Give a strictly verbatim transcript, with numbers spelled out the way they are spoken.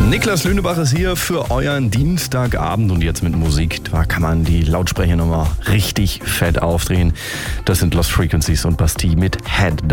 Niklas Lünebach ist hier für euren Dienstagabend und jetzt mit Musik. Da kann man die Lautsprecher nochmal richtig fett aufdrehen. Das sind Lost Frequencies und Bastille mit Head